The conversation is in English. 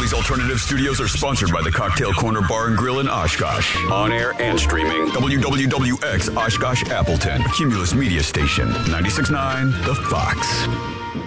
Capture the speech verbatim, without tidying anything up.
Bally's Alternative Studios are sponsored by the Cocktail Corner Bar and Grill in Oshkosh. On air and streaming. W W W X Oshkosh Appleton. A Cumulus Media Station. ninety-six point nine The Fox.